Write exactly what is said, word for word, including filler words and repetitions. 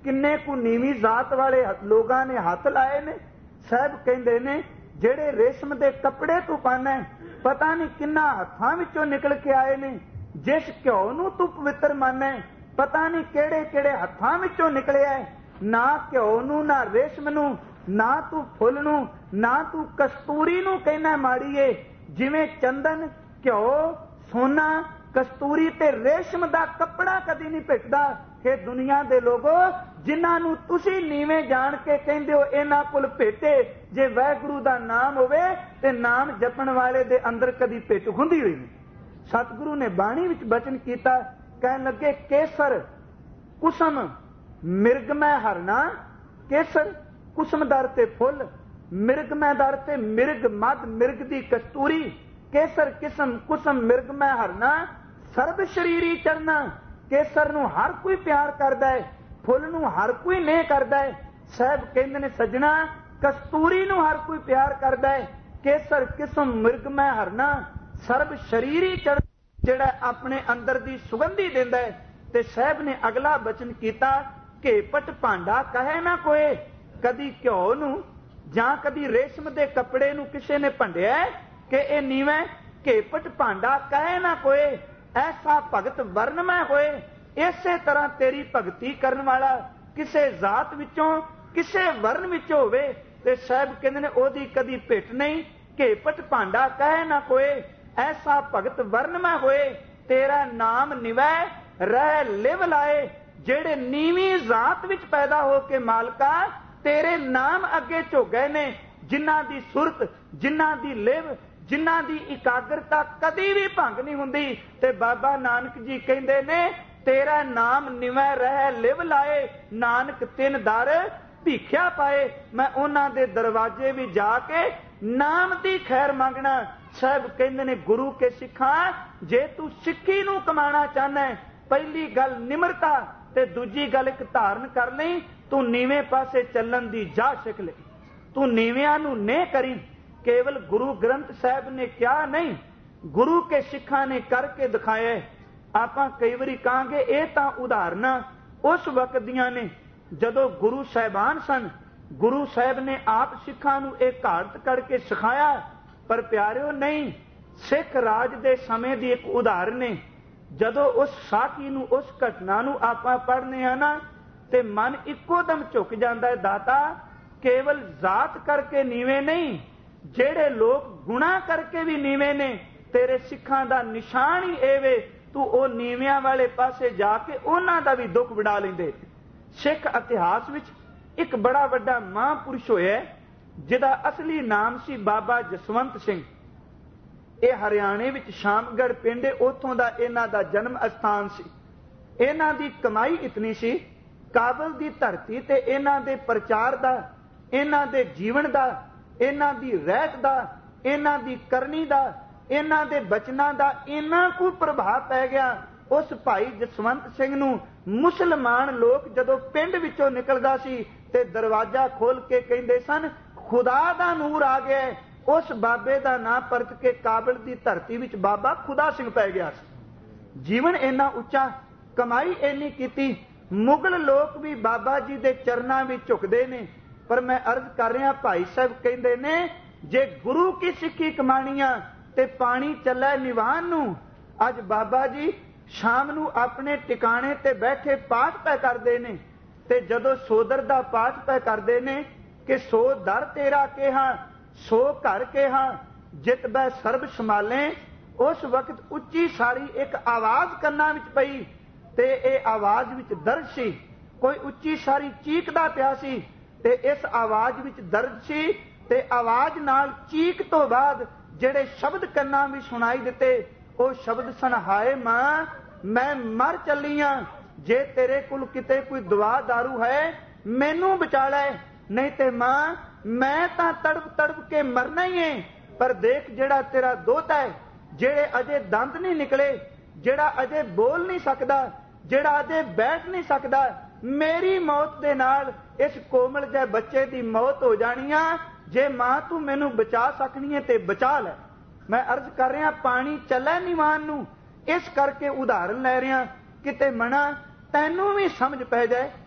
किन्ने कु नीवी जात वाले लोगों ने हथ लाए ने। साहब कहते ने जेड़े रेशम के कपड़े तू पाना है, पता नहीं किन्ना हथां विचों निकल के आए ने। जिस घ्यो नूं तू पवित्र मानना है, पता नहीं केड़े केड़े हथां विचों निकलिया है। ना घ्यो नूं, ना रेशम नूं, ना तू फुल नूं, ना तू कस्तूरी नूं कहना माड़ी है। जिवें चंदन, घ्यो, सोना, कस्तूरी ते रेशम दा कपड़ा कदी नहीं भेटदा। कि दुनिया दे लोगो जिन्हां नूं तुसीं नीवें जान के कहंदे हो इन्हां कोल भेटे, जे वाहिगुरू दा नाम होवे ते नाम जपण वाले दे अंदर कदी भेट हुंदी होई नहीं। सतगुरु ने बाणी विच बचन कीता, कहन लगे केसर कुसम मिर्गमय हरना। केसर कुसमदार ते फुल, मिर्गमय दर ते मिर्ग मद मिर्ग दी कस्तूरी। केसर किस्म कुसम मिर्गमय हरना, सर्ब शरीरी चरना। केसर नूं हर कोई प्यार करदा है, फुल नूं हर कोई नहीं करदा है। साहब कहंदे ने सजना कस्तूरी नूं हर कोई प्यार करदा है। केसर किस्म मिर्गमय हरना, सर्ब शरीरी चरना जिहड़ा अपने अंदर दी सुगंधी दिंदा है। ते साहब ने अगला बचन कीता, घेपट भांडा कहे ना कोई। कदी घ्यो नूं जां कदी रेशम दे कपड़े नूं किसे ने भंडिया कि ए नीवें घेपट भांडा कहे ना कोई। ऐसा भगत वर्णमय होए। इसे तरह तेरी भगती करन वाला किसे जात विचों किसे वर्ण विचों होवे ते साहब कहंदे ने ओदी कदी भेट नहीं। घेपट भांडा कहे ना कोई, ऐसा भगत वर्णमय होए। तेरा नाम निवै रह लिव लाए। जेड़े नीवी जात विच पैदा हो के मालका तेरे नाम अगे झोगे ने, जिन्हां दी सुरत, जिन्हां दी लिव, जिन्हां दी इकाग्रता कदी भी भंग नहीं हुंदी। ते बाबा नानक जी कहंदे ने तेरा नाम निवै रह लिव लाए। नानक तिन दर भीख्या पाए। मैं उन्हां दे दरवाजे भी जाके नाम दी खैर मंगना। साहब कहंदे ने गुरु के सिखा जे तू सिक्खी नूं कमाना चाहना है, पहली गल निमरता ते दूजी गल एक धारण कर लई। तू नीवें पासे चलन दी जा सिख ले। तू नीवियां नूं नहीं करी। केवल गुरु ग्रंथ साहब ने क्या नहीं, गुरु के सिखा ने करके दिखाया। आपां कई बारी कहांगे ये तां उदाहरणां उस वक्त दियां ने जदों गुरु साहिबान सन। गुरु साहब ने आप सिखां नूं एक घाट करके सिखाया। पर प्यारिओ नहीं, सिख राज दे समय दी एक उदाहरण है। जदों उस साखी नूं, उस घटना नूं आपां पढ़ने आ ना ते मन इक्को दम झुक जांदा है। दाता केवल जात करके नीवे नहीं, जेड़े लोग गुणा करके भी नीवे ने, तेरे सिखां दा निशान ही एवे तू ओ नीवियां वाले पासे जाके उन्हां दा भी दुख वड़ा लैंदे। सिख इतिहास विच एक बड़ा वड्डा महापुरुष होया जिहदा असली नाम सी बाबा जसवंत सिंह। ਇਹ हरियाणे विच शामगढ़ पिंड है, उथों दा इन्हां दा जन्म स्थान सी। इन्हां दी कमाई इतनी सी, काबल दी धरती ते इन्हां दे प्रचार दा, इन्हां दे जीवन दा, इन्हां दी रहत दा, इन्हां दी करनी दा, इन्हां दे बचनां दा इन्ना कु प्रभाव पै गया। उस भाई जसवंत सिंह नूं मुसलमान लोग जदों पिंड विचों निकलदा सी ते दरवाजा खोल के कहंदे सन खुदा दा नूर आ गया। उस बाबे दा नाम परत के काबल दी धरती विच बाबा खुदा सिंह पै गया। जीवन इन्ना उच्चा, कमाई इन्नी कीती, मुगल लोग भी बाबा जी दे चरनां विच झुकदे ने। पर मैं अर्ज कर रहा, भाई साहब कहंदे ने जे गुरु की सिक्खी कमाणियां ते पानी चलै निवान नूं। अज बाबा जी शाम नूं अपने टिकाणे ते बैठे पाठ पै करदे ने ते जदों सोदर दा पाठ पै करदे ने कि सो दर तेरा केहा सो घर केहा जित बै सर्ब संभाले। उस वक्त उच्ची सारी एक आवाज कन्नां विच पई ते इह आवाज विच दर्द सी। कोई उच्ची सारी चीकदा पिया सी ते इस आवाज विच दर्द सी ते आवाज नाल चीक तो बाद जिहड़े शब्द कन्नां भी सुनाई दिते ਉਹ शब्द सन हाय मां मैं मर चली हाँ, जे तेरे कुल किते कोई दवा दारू है मैनू बचा लै, नहीं ते मां मैं तां तड़प तड़प के मरना ही है। पर देख जेड़ा तेरा दोता है, जेड़े अजे दंद नहीं निकले, जेड़ा अजे बोल नहीं सकदा, जेड़ा अजे बैठ नहीं सकदा, मेरी मौत दे नाल इस कोमल जे बच्चे दी मौत हो जानी आ। जे मां तू मैनू बचा सकनी है ते बचा लै। मैं अर्ज कर रहा पानी चलै निवान नू, इस करके उदाहरण लै रहा किते मना तैनू भी समझ पै जाए